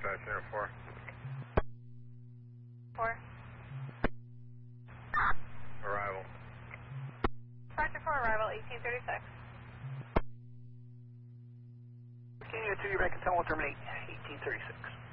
Dispatch Center 4. 4. Arrival. Departure for arrival, 1836. Continue to your back and tell will terminate 1836.